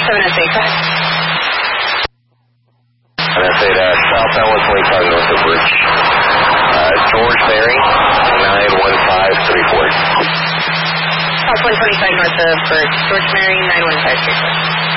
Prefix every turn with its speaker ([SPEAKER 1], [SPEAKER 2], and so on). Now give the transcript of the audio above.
[SPEAKER 1] 7SA.
[SPEAKER 2] And I say that southbound 125 north of Bridge. George Mary, 91534.
[SPEAKER 1] South 125 north of Bridge. George Mary, 91534.